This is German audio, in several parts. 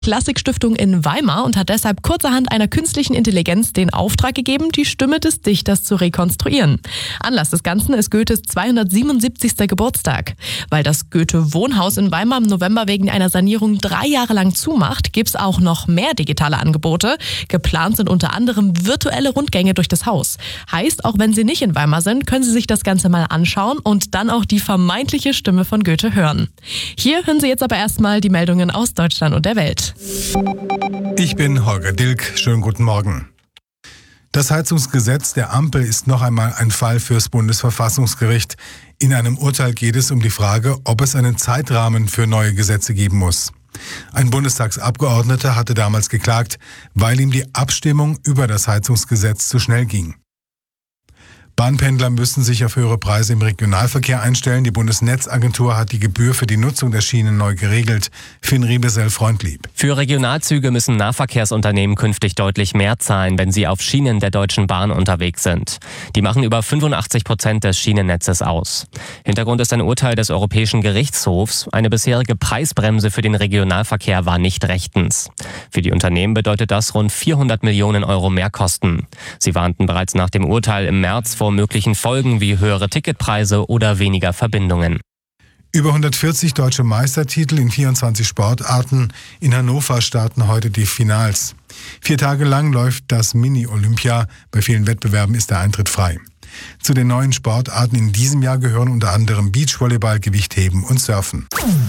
Klassikstiftung in Weimar und hat deshalb kurzerhand einer künstlichen Intelligenz den Auftrag gegeben, die Stimme des Dichters zu rekonstruieren. Anlass des Ganzen ist Goethes 277. Geburtstag. Weil das Goethe-Wohnhaus in Weimar im November wegen einer Sanierung 3 Jahre lang zumacht, gibt's auch noch mehr digitale Angebote. Geplant sind unter anderem virtuelle Rundgänge durch das Haus. Heißt, auch wenn Sie nicht in Weimar sind, können Sie sich das Ganze mal anschauen und dann auch die vermeintliche Stimme von Goethe hören. Hier hören Sie jetzt aber erstmal die Meldungen aus Deutschland und der Welt. Ich bin Holger Dilk. Schönen guten Morgen. Das Heizungsgesetz der Ampel ist noch einmal ein Fall fürs Bundesverfassungsgericht. In einem Urteil geht es um die Frage, ob es einen Zeitrahmen für neue Gesetze geben muss. Ein Bundestagsabgeordneter hatte damals geklagt, weil ihm die Abstimmung über das Heizungsgesetz zu schnell ging. Bahnpendler müssen sich auf höhere Preise im Regionalverkehr einstellen. Die Bundesnetzagentur hat die Gebühr für die Nutzung der Schienen neu geregelt. Finn Riebesell-Freundlieb. Für Regionalzüge müssen Nahverkehrsunternehmen künftig deutlich mehr zahlen, wenn sie auf Schienen der Deutschen Bahn unterwegs sind. Die machen über 85% des Schienennetzes aus. Hintergrund ist ein Urteil des Europäischen Gerichtshofs. Eine bisherige Preisbremse für den Regionalverkehr war nicht rechtens. Für die Unternehmen bedeutet das rund 400 Millionen Euro Mehrkosten. Sie warnten bereits nach dem Urteil im März vor möglichen Folgen wie höhere Ticketpreise oder weniger Verbindungen. Über 140 deutsche Meistertitel in 24 Sportarten. In Hannover starten heute die Finals. 4 Tage lang läuft das Mini-Olympia. Bei vielen Wettbewerben ist der Eintritt frei. Zu den neuen Sportarten in diesem Jahr gehören unter anderem Beachvolleyball, Gewichtheben und Surfen.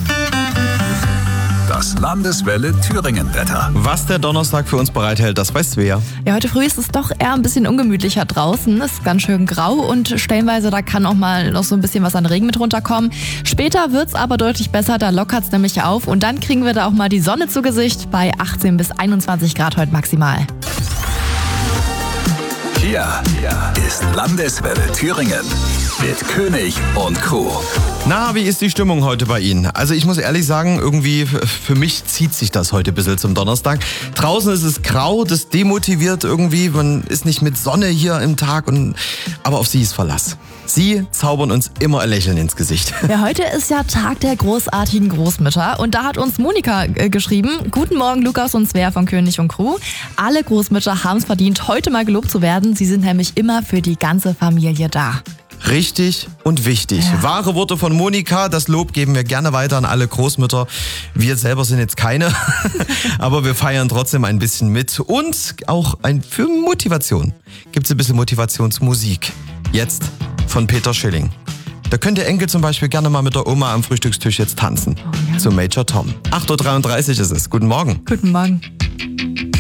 Das Landeswelle Thüringen-Wetter. Was der Donnerstag für uns bereithält, das weiß Svea. Ja, heute früh ist es doch eher ein bisschen ungemütlicher draußen. Es ist ganz schön grau und stellenweise da kann auch mal noch so ein bisschen was an Regen mit runterkommen. Später wird's aber deutlich besser, da lockert's nämlich auf und dann kriegen wir da auch mal die Sonne zu Gesicht bei 18 bis 21 Grad heute maximal. Hier ist Landeswelle Thüringen mit König und Co. Na, wie ist die Stimmung heute bei Ihnen? Also ich muss ehrlich sagen, irgendwie für mich zieht sich das heute ein bisschen zum Donnerstag. Draußen ist es grau, das demotiviert irgendwie. Man ist nicht mit Sonne hier im Tag, aber auf Sie ist Verlass. Sie zaubern uns immer ein Lächeln ins Gesicht. Ja, heute ist ja Tag der großartigen Großmütter und da hat uns Monika geschrieben, guten Morgen Lukas und Svea von König und Crew. Alle Großmütter haben es verdient, heute mal gelobt zu werden. Sie sind nämlich immer für die ganze Familie da. Richtig und wichtig. Ja. Wahre Worte von Monika. Das Lob geben wir gerne weiter an alle Großmütter. Wir selber sind jetzt keine, aber wir feiern trotzdem ein bisschen mit. Und auch für Motivation gibt es ein bisschen Motivationsmusik. Jetzt von Peter Schilling. Da könnt der Enkel zum Beispiel gerne mal mit der Oma am Frühstückstisch jetzt tanzen. Oh ja. Zu Major Tom. 8.33 Uhr ist es. Guten Morgen. Guten Morgen.